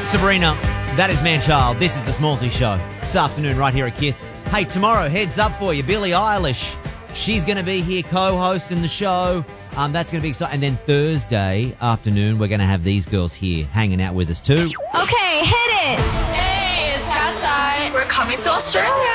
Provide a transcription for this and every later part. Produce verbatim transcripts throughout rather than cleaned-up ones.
Sabrina, that is Manchild. This is the Smallsy Show. This afternoon right here at Kiss. Hey, tomorrow, heads up for you, Billie Eilish. She's going to be here co-hosting the show. Um, that's going to be exciting. And then Thursday afternoon, we're going to have these girls here hanging out with us too. Okay, hit it. Hey, it's Cat's Eye. We're coming to Australia.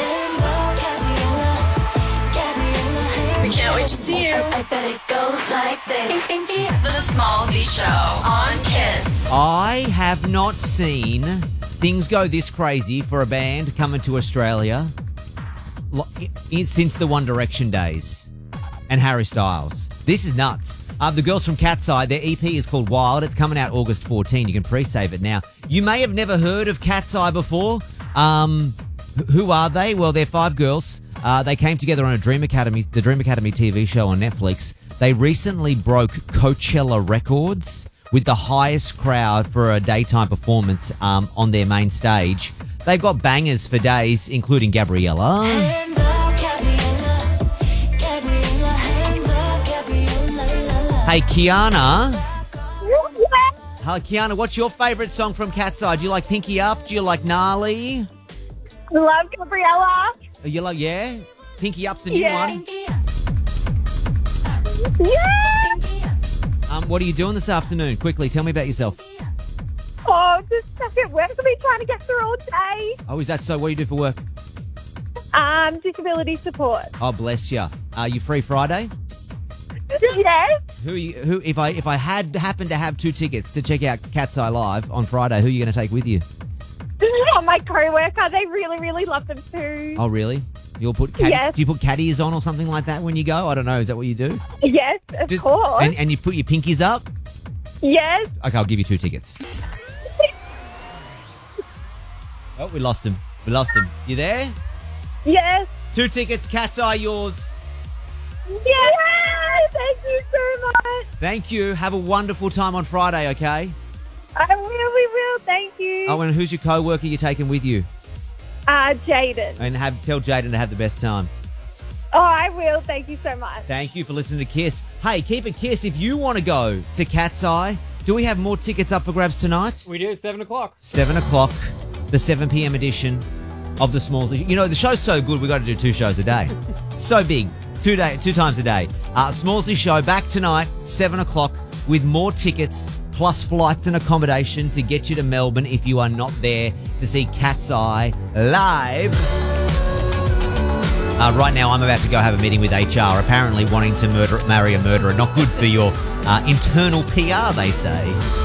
We can't wait to see you. I bet it goes like this. The Smallsy Show on Kiss. I have not seen things go this crazy for a band coming to Australia lo- i- since the One Direction days and Harry Styles. This is nuts. Uh, the girls from Cat's Eye, their E P is called Wild. It's coming out August fourteenth. You can pre-save it now. You may have never heard of Cat's Eye before. Um, wh- who are they? Well, they're five girls. Uh, they came together on a Dream Academy, the Dream Academy T V show on Netflix. They recently broke Coachella records with the highest crowd for a daytime performance um, on their main stage. They've got bangers for days, including Gabriella. Hands up, Gabriella. Gabriella, hands up, Gabriella. Hey, Kiana. Hi, Kiana. What's your favourite song from Cat's Eye? Do you like Pinky Up? Do you like Gnarly? Love Gabriella. Oh, you like, yeah? Pinky Up's the new Yeah. one. Yeah. Um, what are you doing this afternoon? Quickly, tell me about yourself. Oh, just stuck at work. I've been trying to get through all day. Oh, is that so? What do you do for work? Um, disability support. Oh, bless you. Are you free Friday? Yes. Who are you, who if I if I had happened to have two tickets to check out Cat's Eye Live on Friday, who are you going to take with you? Oh, my co-worker, they really, really love them too. Oh, really? You'll put caddy, Yes. do you put caddies on or something like that when you go? I don't know. Is that what you do? Yes, of Just- course. And, and you put your pinkies up? Yes. Okay, I'll give you two tickets. Oh, we lost him. We lost him. You there? Yes. Two tickets, Cat's Eye, yours. Yes. Thank you so much. Thank you. Have a wonderful time on Friday, okay? I will, we will. Thank you. Oh, and who's your co-worker you're taking with you? Uh, Jaden. And have tell Jaden to have the best time. Oh, I will. Thank you so much. Thank you for listening to Kiss. Hey, keep it Kiss if you want to go to Cat's Eye. Do we have more tickets up for grabs tonight? We do, seven o'clock. seven o'clock, the seven p.m. edition of the Smalls. You know, the show's so good, we got to do two shows a day. So big. Two day, two times a day. Uh, Smallsy Show back tonight, seven o'clock, with more tickets, plus flights and accommodation to get you to Melbourne if you are not there to see Cat's Eye live. Uh, right now, I'm about to go have a meeting with H R, apparently wanting to murder, marry a murderer. Not good for your uh, internal P R, they say.